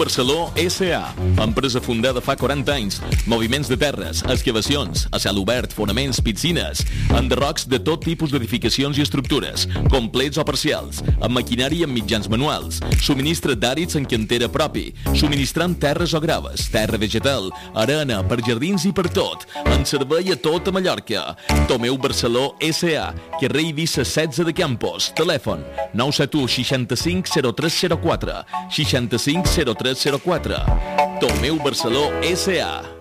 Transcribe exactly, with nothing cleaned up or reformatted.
Barceló S A, empresa fundada fa quaranta anys. Moviments de terres, excavacions, a cel obert, fonaments, piscines, enderrocs de tot tipus d'edificacions i estructures, complets o parcials, amb maquinària i amb mitjans manuals, subministra d'àrids en cantera propi, subministrant terres o graves, terra vegetal, arena, per jardins i per tot, en servei a tota Mallorca. Tomeu Barceló S A, carrer Eivissa setze de Campos, telèfon nou set u seixanta-cinc zero tres zero quatre, seixanta-cinc zero tres zero quatre. Tomeu Barceló S A.